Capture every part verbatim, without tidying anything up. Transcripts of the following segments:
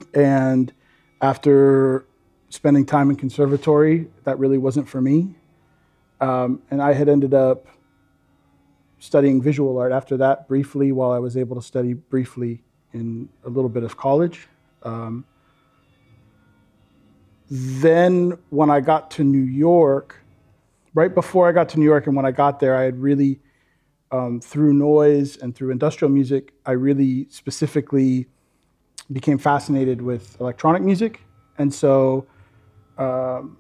And after spending time in conservatory, that really wasn't for me. Um, and I had ended up studying visual art after that briefly, while I was able to study briefly in a little bit of college. Um, then when I got to New York, right before I got to New York and when I got there, I had really, um, through noise and through industrial music, I really specifically became fascinated with electronic music. And so um,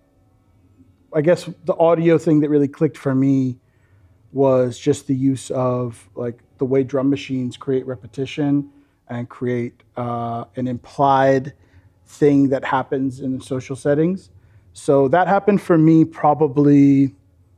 I guess the audio thing that really clicked for me was just the use of like the way drum machines create repetition and create uh, an implied thing that happens in social settings. So that happened for me probably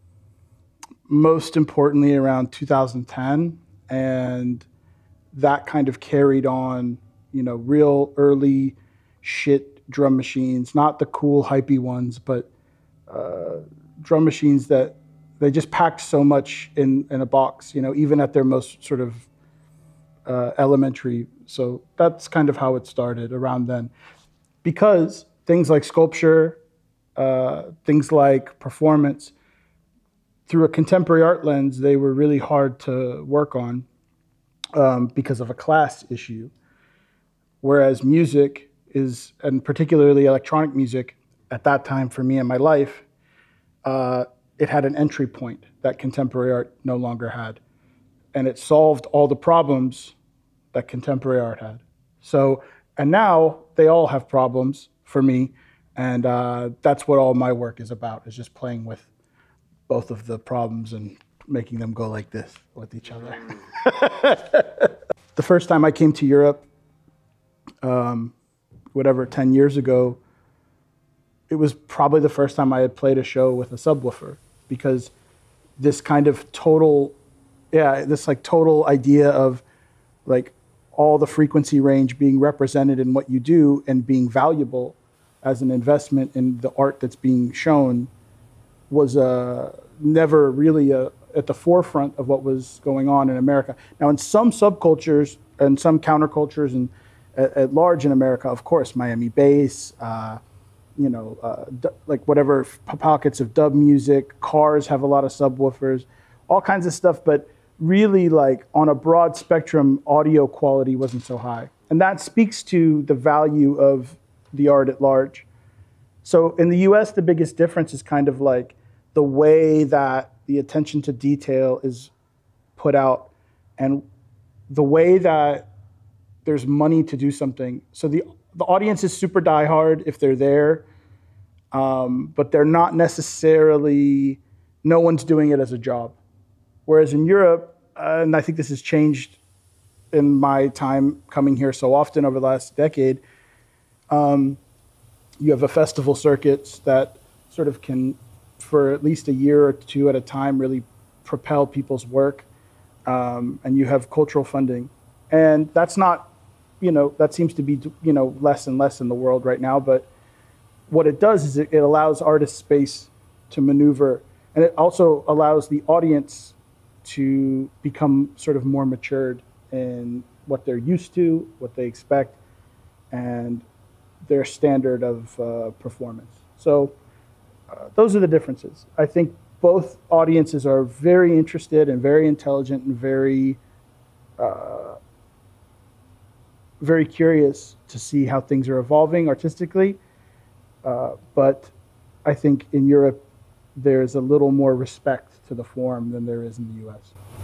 most importantly around two thousand ten. And that kind of carried on, you know, real early shit drum machines, not the cool hypey ones, but uh, drum machines that they just packed so much in, in a box, you know, even at their most sort of uh, elementary. So that's kind of how it started around then. Because things like sculpture, uh, things like performance, through a contemporary art lens, they were really hard to work on um, because of a class issue. Whereas music is, and particularly electronic music, at that time for me in my life, uh, it had an entry point that contemporary art no longer had. And it solved all the problems that contemporary art had. So, and now they all have problems for me. And uh, that's what all my work is about, is just playing with both of the problems and making them go like this with each other. The first time I came to Europe, um, whatever, ten years ago, it was probably the first time I had played a show with a subwoofer, because this kind of total, yeah, this like total idea of like all the frequency range being represented in what you do and being valuable as an investment in the art that's being shown was uh, never really uh, at the forefront of what was going on in America. Now, in some subcultures and some countercultures and at, at large in America, of course, Miami bass, uh, you know, uh, d- like whatever f- pockets of dub music, cars have a lot of subwoofers, all kinds of stuff. But really, like on a broad spectrum, audio quality wasn't so high. And that speaks to the value of the art at large. So in the U S, the biggest difference is kind of like the way that the attention to detail is put out and the way that there's money to do something. So the the audience is super diehard if they're there, um, but they're not necessarily, no one's doing it as a job. Whereas in Europe, uh, and I think this has changed in my time coming here so often over the last decade, um, you have a festival circuits that sort of can, for at least a year or two at a time, really propel people's work. Um, and you have cultural funding. And that's not, you know, that seems to be, you know, less and less in the world right now. But what it does is it, it allows artists space to maneuver. And it also allows the audience to become sort of more matured in what they're used to, what they expect, and their standard of uh, performance. So uh, those are the differences. I think both audiences are very interested and very intelligent and very, uh, very curious to see how things are evolving artistically. Uh, but I think in Europe, there's a little more respect to the form than there is in the U S.